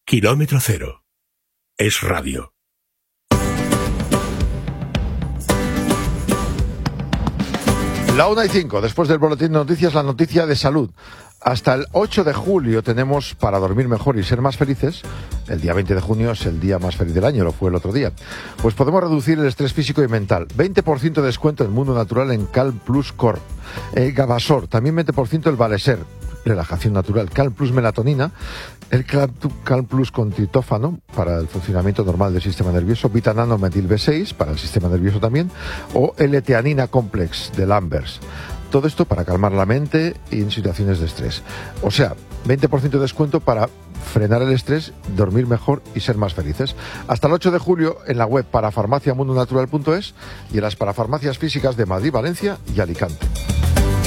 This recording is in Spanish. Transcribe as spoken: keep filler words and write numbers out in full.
Kilómetro Cero. Es radio. La una y cinco, después del boletín de noticias, la noticia de salud. Hasta el ocho de julio tenemos para dormir mejor y ser más felices. El día veinte de junio es el día más feliz del año, lo fue el otro día. Pues podemos reducir el estrés físico y mental. veinte por ciento de descuento en Mundo Natural en Calm Plus Core. El Gavasor, también veinte por ciento el Valeser. Relajación natural, Calm Plus Melatonina. El Calm Plus con tritófano para el funcionamiento normal del sistema nervioso. Vitanano Metil B seis para el sistema nervioso también. O L-Teanina Complex de Lambers. Todo esto para calmar la mente y en situaciones de estrés. O sea, veinte por ciento de descuento para frenar el estrés, dormir mejor y ser más felices. Hasta el ocho de julio en la web parafarmacia mundo natural punto es y en las parafarmacias físicas de Madrid, Valencia y Alicante.